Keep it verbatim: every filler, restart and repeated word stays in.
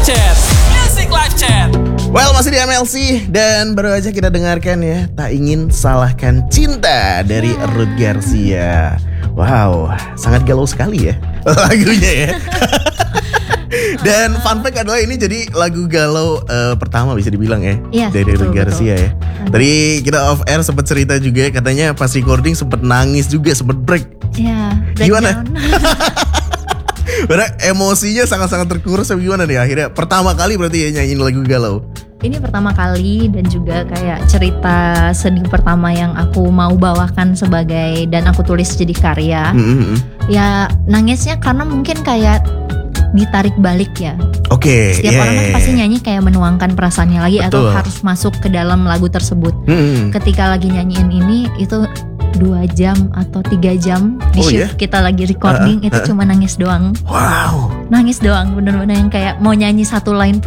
Chat, Music Live Chat. Well, masih di M L C dan baru aja kita dengarkan ya Tak Ingin Salahkan Cinta dari Ruth Garcia. Wow, sangat galau sekali ya lagunya ya. Dan fun fact adalah ini jadi lagu galau uh, pertama bisa dibilang ya, Iya, dari betul, Ruth Garcia betul. ya. Tadi kita off air sempat cerita juga katanya pas recording sempat nangis juga, sempat break. Iya, Gimana? breakdown. Padahal emosinya sangat-sangat terkuras. Tapi gimana nih akhirnya pertama kali berarti ya nyanyiin lagu galau? Ini pertama kali dan juga kayak cerita sedih pertama yang aku mau bawakan sebagai dan aku tulis jadi karya. Mm-hmm. Ya nangisnya karena mungkin kayak ditarik balik ya. Oke. Setiap orang kan pasti nyanyi kayak menuangkan perasaannya lagi. Betul. Atau harus masuk ke dalam lagu tersebut. Mm-hmm. Ketika lagi nyanyiin ini itu dua jam atau tiga jam di Oh, shift yeah? kita lagi recording, Uh-uh, itu uh-uh. cuma nangis doang. Wow. Nangis doang, bener-bener yang kayak mau nyanyi satu line pun